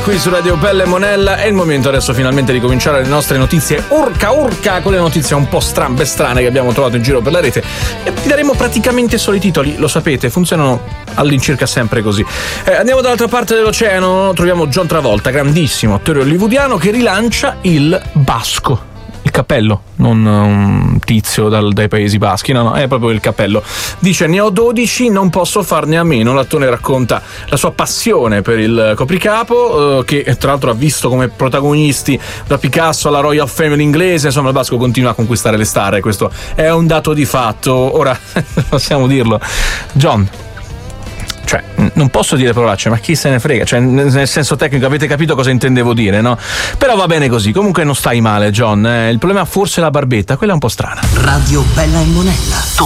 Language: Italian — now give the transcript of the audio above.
qui su Radio Bella e Monella. È il momento adesso finalmente di cominciare le nostre notizie urca con le notizie un po' strane che abbiamo trovato in giro per la rete, e vi daremo praticamente solo i titoli, lo sapete, funzionano all'incirca sempre così. Andiamo dall'altra parte dell'oceano, troviamo John Travolta, grandissimo attore hollywoodiano, che rilancia il basco. Il cappello, non un tizio dai Paesi Baschi, no, è proprio il cappello. Dice: ne ho 12, non posso farne a meno. L'attore racconta la sua passione per il copricapo, che tra l'altro ha visto come protagonisti da Picasso alla Royal Family inglese. Insomma, il basco continua a conquistare le star, questo è un dato di fatto. Ora, possiamo dirlo, John, cioè, non posso dire parolacce, ma chi se ne frega, cioè, nel senso tecnico, avete capito cosa intendevo dire, no? Però va bene così, comunque non stai male, John, il problema forse è la barbetta, quella è un po' strana. Radio Bella e Monella.